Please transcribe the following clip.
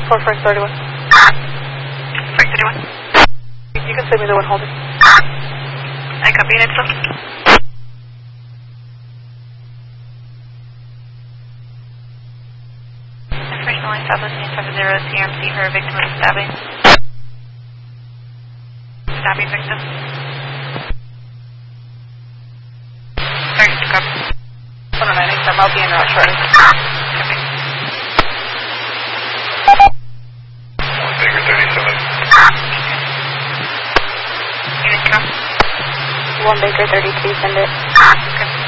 For Frank 31. Frank 31. You can send me the one holding. I copy it, so. Information line establishing 70 CMC for a victim of stabbing. Stabbing victim. Frank, copy. Hold on, I think I'm out being out shortly. Copy. Baker 37. Unit come. 1 Baker 32, send it. Copy.